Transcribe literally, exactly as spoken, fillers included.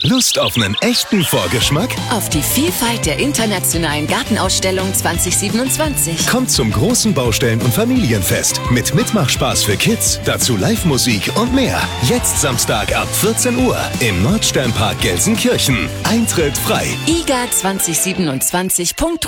Lust auf einen echten Vorgeschmack? Auf die Vielfalt der internationalen Gartenausstellung zwanzig siebenundzwanzig. Kommt zum großen Baustellen- und Familienfest mit Mitmachspaß für Kids, dazu Live-Musik und mehr. Jetzt Samstag ab vierzehn Uhr im Nordsternpark Gelsenkirchen. Eintritt frei. i g a zwanzig siebenundzwanzig punkt